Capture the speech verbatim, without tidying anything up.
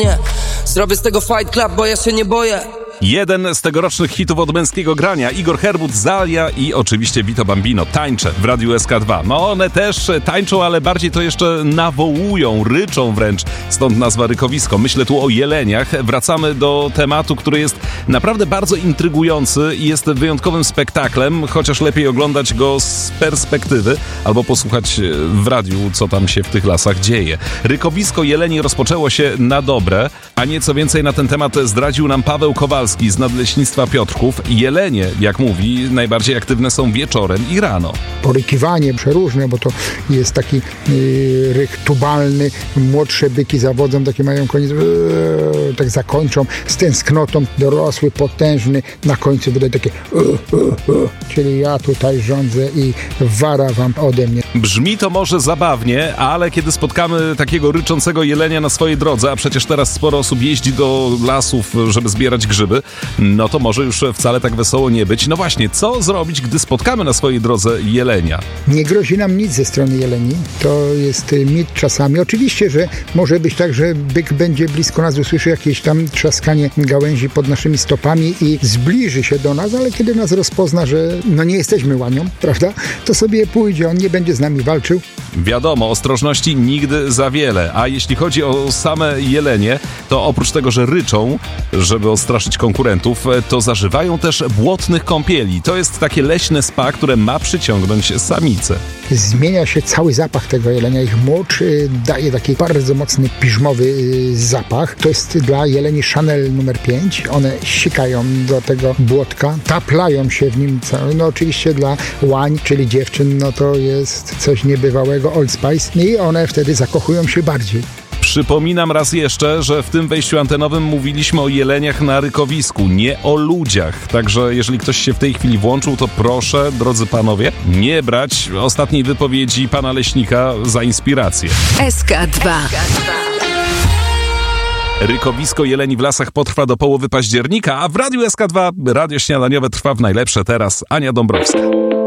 Nie, zrobię z tego fight club, bo ja się nie boję. Jeden z tegorocznych hitów od męskiego grania. Igor Herbut, Zalia i oczywiście Vito Bambino. Tańcze w Radiu S K dwa. No one też tańczą, ale bardziej to jeszcze nawołują, ryczą wręcz. Stąd nazwa Rykowisko. Myślę tu o jeleniach. Wracamy do tematu, który jest naprawdę bardzo intrygujący i jest wyjątkowym spektaklem, chociaż lepiej oglądać go z perspektywy albo posłuchać w radiu, co tam się w tych lasach dzieje. Rykowisko jeleni rozpoczęło się na dobre, a nieco więcej na ten temat zdradził nam Paweł Kowalski z Nadleśnictwa Piotrków. Jelenie, jak mówi, najbardziej aktywne są wieczorem i rano. Porykiwanie przeróżne, bo to jest taki yy, rych tubalny. Młodsze byki zawodzą, takie mają koniec, yy, tak zakończą z tęsknotą. Dorosły, potężny, na końcu wydaje takie yy, yy, yy. Czyli ja tutaj rządzę i wara wam ode mnie. Brzmi to może zabawnie, ale kiedy spotkamy takiego ryczącego jelenia na swojej drodze, a przecież teraz sporo osób jeździ do lasów, żeby zbierać grzyby, no to może już wcale tak wesoło nie być. No właśnie, co zrobić, gdy spotkamy na swojej drodze jelenia? Nie grozi nam nic ze strony jeleni. To jest mit czasami. Oczywiście, że może być tak, że byk będzie blisko nas, usłyszy jakieś tam trzaskanie gałęzi pod naszymi stopami i zbliży się do nas, ale kiedy nas rozpozna, że no nie jesteśmy łanią, prawda, to sobie pójdzie, on nie będzie z nami walczył. Wiadomo, ostrożności nigdy za wiele, a jeśli chodzi o same jelenie, to oprócz tego, że ryczą, żeby odstraszyć konkurentów, to zażywają też błotnych kąpieli. To jest takie leśne spa, które ma przyciągnąć samice. Zmienia się cały zapach tego jelenia. Ich mocz y, daje taki bardzo mocny, piżmowy y, zapach. To jest dla jeleni Chanel numer pięć. One sikają do tego błotka, taplają się w nim cały. No oczywiście dla łań, czyli dziewczyn, no to jest coś niebywałego, Old Spice. I one wtedy zakochują się bardziej. Przypominam raz jeszcze, że w tym wejściu antenowym mówiliśmy o jeleniach na rykowisku, nie o ludziach. Także jeżeli ktoś się w tej chwili włączył, to proszę, drodzy panowie, nie brać ostatniej wypowiedzi pana leśnika za inspirację. S K dwa. Rykowisko jeleni w lasach potrwa do połowy października, a w Radiu S K dwa Radio Śniadaniowe trwa w najlepsze teraz. Ania Dąbrowska.